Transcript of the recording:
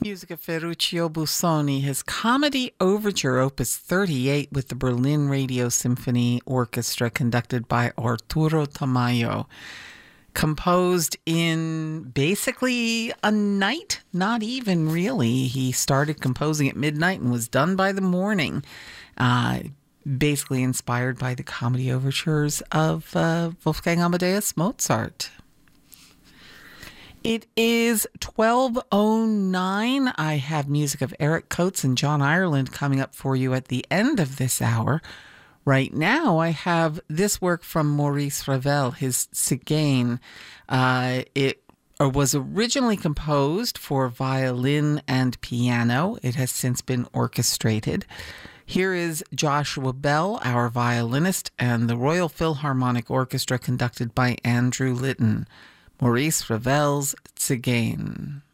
Music of Ferruccio Busoni, his comedy overture, Opus 38, with the Berlin Radio Symphony Orchestra, conducted by Arturo Tamayo. Composed in basically a night, not even really. He started composing at midnight and was done by the morning. Basically inspired by the comedy overtures of Wolfgang Amadeus Mozart. It is 12:09. I have music of Eric Coates and John Ireland coming up for you at the end of this hour. Right now, I have this work from Maurice Ravel, his Cygaine. It was originally composed for violin and piano. It has since been orchestrated. Here is Joshua Bell, our violinist, and the Royal Philharmonic Orchestra, conducted by Andrew Litton. Maurice Ravel's Cygaine.